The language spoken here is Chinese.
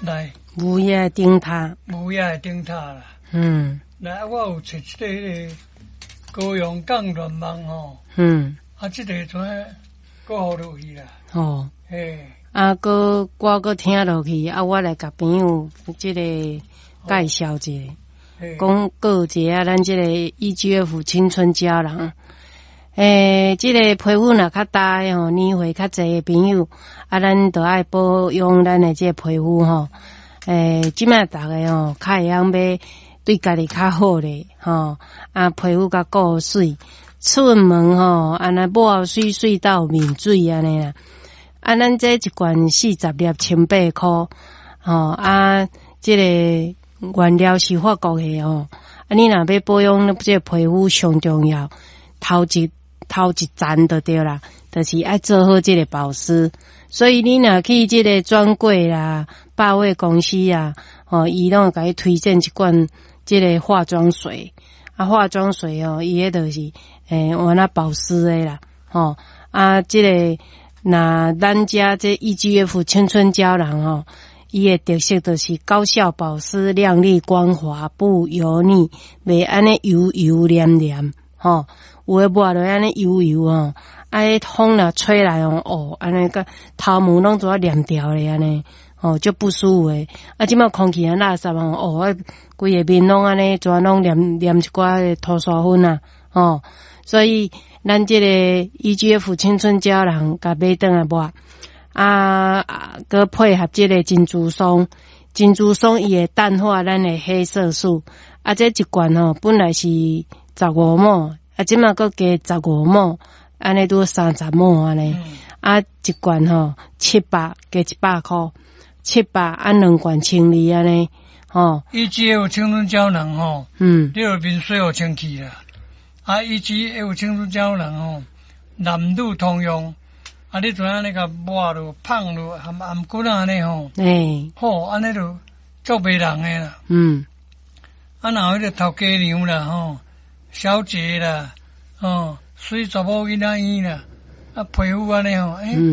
来， 牛也顶塔， 牛也顶塔啦。来，我有找一个迄个高阳港乱网吼。这个怎搁好落去啦？哦，嘿。 我搁听落去，我来甲朋友这个介绍一下，讲搁有一个咱这个 EGF 青春胶囊。这个皮肤若较大吼，年岁较侪的朋友，咱就爱保养咱的这个皮肤吼。即摆大家吼，较会晓要对家己较好咧吼，皮肤较顾水，出门吼，安尼抹水水到面水安尼啦。咱这一罐40粒1800块，吼这个原料是法国的吼。你若要保养这个皮肤上重要，头一站就对啦，就是爱做好这个保湿。所以你若去这个专柜啦、百货公司啊，伊拢会甲你推荐一罐这个化妆水。化妆水伊迄就是原来保湿的啦，这个那咱家这 EGF 青春胶囊伊的特色就是高效保湿、亮丽光滑、不油腻，袂安尼油油黏黏，有诶抹落安尼油油风若吹来安尼个头毛拢做黏掉咧安尼，就不舒服诶。即摆空气垃圾规个面拢安尼全拢黏一寡涂刷粉啊，所以咱这个 EGF 青春胶囊甲买转来抹，佮配合这个珍珠松伊会淡化咱的黑色素，这一罐本来是15毛。即马搁加15毛，安尼拄30毛安尼。一罐700加100块，7002罐1200安尼。 EGF 青春胶囊你就面水互清气啦。EGF 青春胶囊男女通用。你怎样甲抹落、放落、含骨安尼好，安尼就足袂人诶啦。若迄个头家娘啦小姐啦，水查某囡仔院啦，皮肤安尼